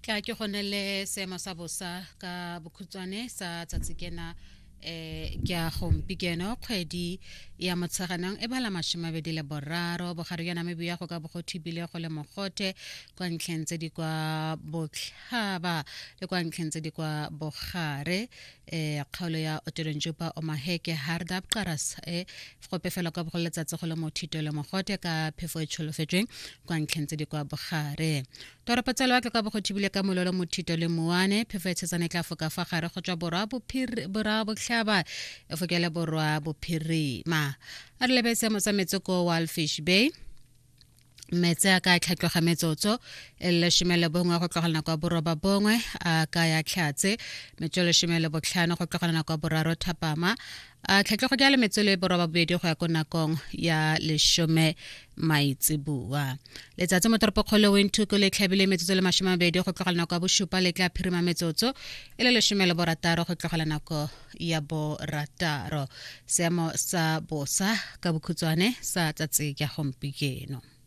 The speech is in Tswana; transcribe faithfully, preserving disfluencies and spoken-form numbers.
ka ke gonele seemo sa bosa ka bokhutswane sa tsatsikena eh ke a gompikeno kgwedi ya motsheganong e bala mashimabedi le boraro bogare yana me bua go ka bogothibile go le mogote kwa ntlhentse di kwa botlhaba le kwa ntlhentse di kwa bogare eh kgaolo ya otelonjupa o maheke hardap qaras e go pefela ka bogoletsatse go le mothito le mogote ka phefo e tsholofetsweng kwa ntlhentse di kwa bogare toropatselo wa ka bogothibile ka mololo mothito le muane phefo e tsetsane tla foka fa gare go tswa borwa bophiri borwa tlhaba e fokele borwa bophirima a re lebetse mo sa metsoko Walfish Bay metse a ka tlhatlhoga metsotso e le shimele bongwe go tlogelana kwa boroba bongwe a ka ya tlhatse metsolo shimele botlhano go tlogelana kwa boraro thapama a tlhatlhogo ya le metsolo e boroba bobedi go ya ko nakong ya leshome maitsebua letsatsi mo toropo kgolo Windhoek le tlhabile metsotso le mashimabedi go tlogelana kwa boshupa le tla phirima metsotso e le leshome le borataro go tlogelana nako ya borataro seemo sa bosa ka bokhutswane sa tsatsi ya gompikeno.